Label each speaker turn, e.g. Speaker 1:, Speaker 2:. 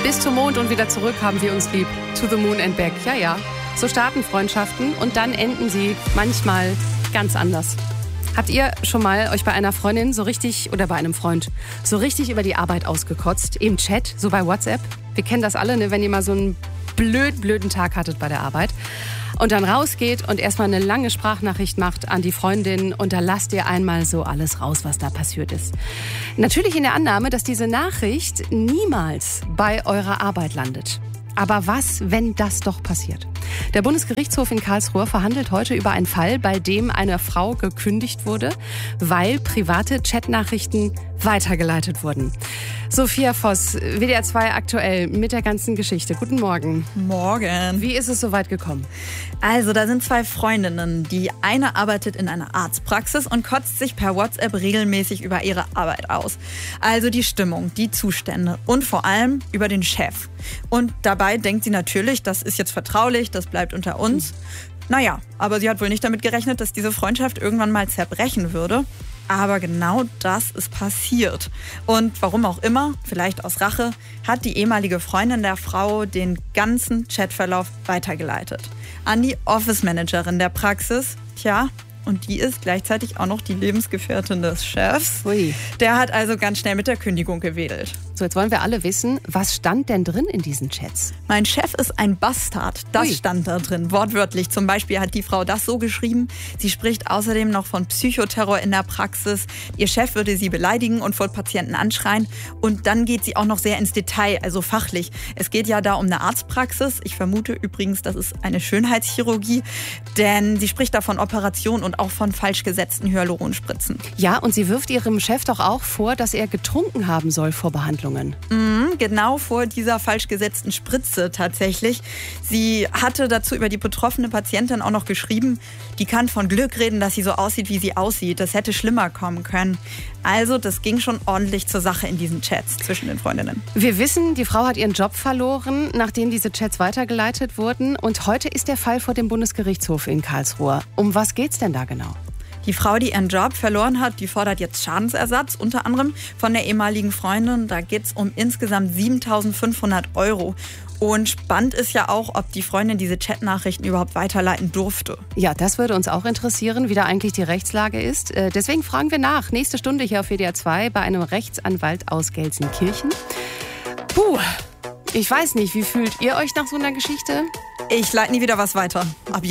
Speaker 1: Bis zum Mond und wieder zurück haben wir uns lieb. To the moon and back. Ja, ja. So starten Freundschaften und dann enden sie manchmal ganz anders. Habt ihr schon mal euch bei einer Freundin so richtig oder bei einem Freund so richtig über die Arbeit ausgekotzt? Im Chat, so bei WhatsApp? Wir kennen das alle, ne, wenn ihr mal so einen blöden Tag hattet bei der Arbeit und dann rausgeht und erstmal eine lange Sprachnachricht macht an die Freundin und da lasst ihr einmal so alles raus, was da passiert ist. Natürlich in der Annahme, dass diese Nachricht niemals bei eurer Arbeit landet. Aber was, wenn das doch passiert? Der Bundesgerichtshof in Karlsruhe verhandelt heute über einen Fall, bei dem einer Frau gekündigt wurde, weil private Chatnachrichten weitergeleitet wurden. Sophia Voss, WDR 2 aktuell mit der ganzen Geschichte. Guten Morgen.
Speaker 2: Morgen.
Speaker 1: Wie ist es so weit gekommen?
Speaker 2: Also, da sind zwei Freundinnen. Die eine arbeitet in einer Arztpraxis und kotzt sich per WhatsApp regelmäßig über ihre Arbeit aus. Also die Stimmung, die Zustände und vor allem über den Chef. Und dabei denkt sie natürlich, das ist jetzt vertraulich, das bleibt unter uns. Naja, aber sie hat wohl nicht damit gerechnet, dass diese Freundschaft irgendwann mal zerbrechen würde. Aber genau das ist passiert. Und warum auch immer, vielleicht aus Rache, hat die ehemalige Freundin der Frau den ganzen Chatverlauf weitergeleitet. An die Office-Managerin der Praxis. Tja, und die ist gleichzeitig auch noch die Lebensgefährtin des Chefs.
Speaker 1: Ui.
Speaker 2: Der hat also ganz schnell mit der Kündigung gewedelt.
Speaker 1: So, jetzt wollen wir alle wissen, was stand denn drin in diesen Chats?
Speaker 2: Mein Chef ist ein Bastard. Das stand da drin, wortwörtlich. Zum Beispiel hat die Frau das so geschrieben. Sie spricht außerdem noch von Psychoterror in der Praxis. Ihr Chef würde sie beleidigen und vor Patienten anschreien. Und dann geht sie auch noch sehr ins Detail, also fachlich. Es geht ja da um eine Arztpraxis. Ich vermute übrigens, das ist eine Schönheitschirurgie. Denn sie spricht da von Operationen und auch von falsch gesetzten Hyaluronspritzen.
Speaker 1: Ja, und sie wirft ihrem Chef doch auch vor, dass er getrunken haben soll vor Behandlungen.
Speaker 2: Genau vor dieser falsch gesetzten Spritze tatsächlich. Sie hatte dazu über die betroffene Patientin auch noch geschrieben, die kann von Glück reden, dass sie so aussieht, wie sie aussieht. Das hätte schlimmer kommen können. Also das ging schon ordentlich zur Sache in diesen Chats zwischen den Freundinnen.
Speaker 1: Wir wissen, die Frau hat ihren Job verloren, nachdem diese Chats weitergeleitet wurden. Und heute ist der Fall vor dem Bundesgerichtshof in Karlsruhe. Um was geht's denn da genau?
Speaker 2: Die Frau, die ihren Job verloren hat, die fordert jetzt Schadensersatz, unter anderem von der ehemaligen Freundin. Da geht es um insgesamt 7.500 €. Und spannend ist ja auch, ob die Freundin diese Chatnachrichten überhaupt weiterleiten durfte.
Speaker 1: Ja, das würde uns auch interessieren, wie da eigentlich die Rechtslage ist. Deswegen fragen wir nach. Nächste Stunde hier auf WDR 2 bei einem Rechtsanwalt aus Gelsenkirchen. Puh, ich weiß nicht, wie fühlt ihr euch nach so einer Geschichte?
Speaker 2: Ich leite nie wieder was weiter.